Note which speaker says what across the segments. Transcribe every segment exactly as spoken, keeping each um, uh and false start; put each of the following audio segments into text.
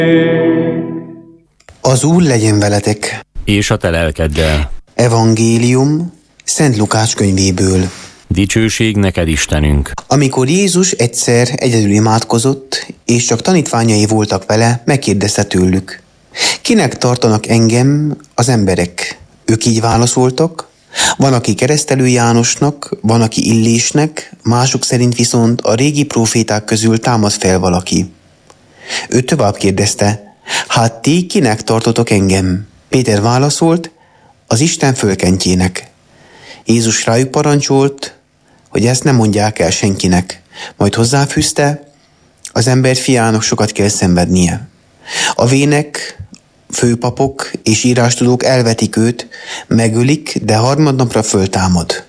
Speaker 1: Az Úr legyen veletek.
Speaker 2: És a te lelkeddel.
Speaker 1: Evangélium Szent Lukács könyvéből.
Speaker 2: Dicsőség neked, Istenünk!
Speaker 1: Amikor Jézus egyszer egyedül imádkozott, és csak tanítványai voltak vele, megkérdezte tőlük: kinek tartanak engem az emberek? Ők így válaszoltak: van, aki Keresztelő Jánosnak, van, aki Illésnek, mások szerint viszont a régi próféták közül támad fel valaki. Ő tovább kérdezte: hát ti kinek tartotok engem? Péter válaszolt: az Isten fölkentjének. Jézus rájuk parancsolt, hogy ezt nem mondják el senkinek, majd hozzáfűzte: az ember fiának sokat kell szenvednie. A vének, főpapok és írástudók elvetik őt, megölik, de harmadnapra föltámad.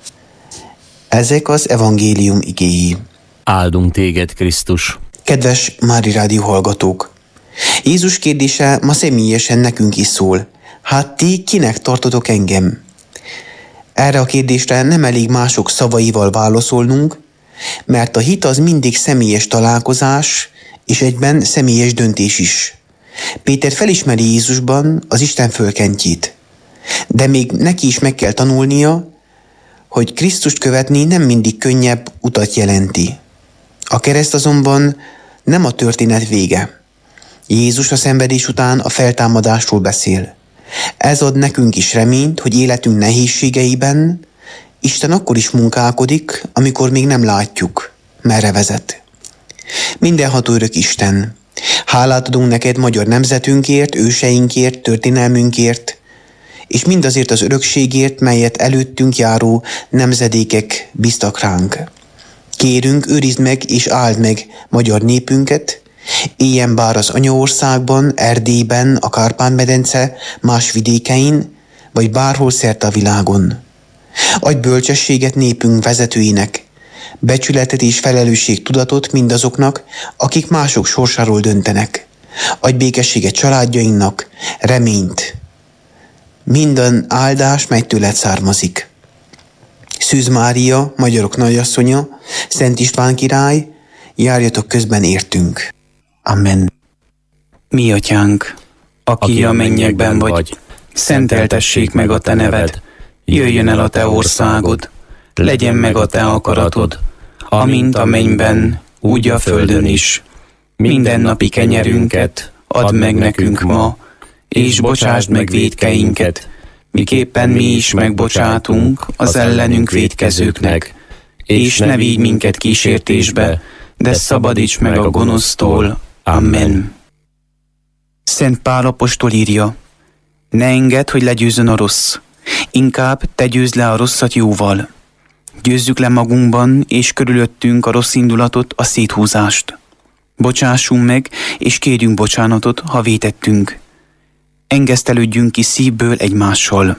Speaker 1: Ezek az evangélium igéi.
Speaker 2: Áldunk téged, Krisztus!
Speaker 1: Kedves Mári Rádió hallgatók! Jézus kérdése ma személyesen nekünk is szól. Hát ti kinek tartotok engem? Erre a kérdésre nem elég mások szavaival válaszolnunk, mert a hit az mindig személyes találkozás, és egyben személyes döntés is. Péter felismeri Jézusban az Isten fölkentjét, de még neki is meg kell tanulnia, hogy Krisztust követni nem mindig könnyebb utat jelenti. A kereszt azonban nem a történet vége. Jézus a szenvedés után a feltámadásról beszél. Ez ad nekünk is reményt, hogy életünk nehézségeiben Isten akkor is munkálkodik, amikor még nem látjuk, merre vezet. Mindenható örök Isten, hálát adunk neked magyar nemzetünkért, őseinkért, történelmünkért, és mindazért az örökségért, melyet előttünk járó nemzedékek bíztak ránk. Kérünk, őrizd meg és áld meg magyar népünket, éljen bár az anyaországban, Erdélyben, a Kárpát-medence más vidékein, vagy bárhol szerte a világon. Adj bölcsességet népünk vezetőinek, becsületet és felelősségtudatot mindazoknak, akik mások sorsáról döntenek. Adj békességet családjainknak, reményt. Minden áldás, mely tőled származik. Szűz Mária, magyarok nagyasszonya, Szent István király, járjatok közben értünk. Amen.
Speaker 3: Mi atyánk, aki, aki a mennyekben vagy, vagy, szenteltessék meg a te neved, jöjjön el a te országod, legyen meg a te akaratod, amint a mennyben, úgy a földön is. Mindennapi kenyerünket add meg nekünk ma, és bocsásd meg vétkeinket, miképpen mi is megbocsátunk az ellenünk vétkezőknek, és ne vigy minket kísértésbe, de szabadíts meg a gonosztól. Amen. Szent Pál apostol írja: ne engedd, hogy legyőzzön a rossz, inkább te győzd le a rosszat jóval. Győzzük le magunkban és körülöttünk a rossz indulatot, a széthúzást. Bocsássunk meg, és kérjünk bocsánatot, ha vétettünk. Engesztelődjünk ki szívből egymással.